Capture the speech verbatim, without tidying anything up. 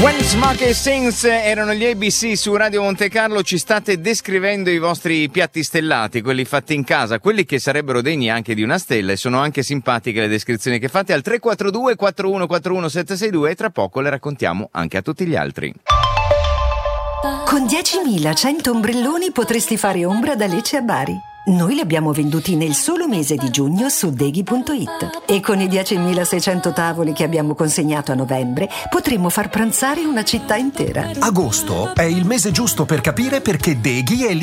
When Smokey Sings erano gli A B C su Radio Monte Carlo. Ci state descrivendo i vostri piatti stellati, quelli fatti in casa, quelli che sarebbero degni anche di una stella, e sono anche simpatiche le descrizioni che fate al tre quattro due quattro uno quattro uno sette sei due, e tra poco le raccontiamo anche a tutti gli altri. Con diecimilacento ombrelloni potresti fare ombra da Lecce a Bari. Noi li abbiamo venduti nel solo mese di giugno su deghi punto it, e con i diecimilaseicento tavoli che abbiamo consegnato a novembre potremmo far pranzare una città intera. Agosto è il mese giusto per capire perché Deghi è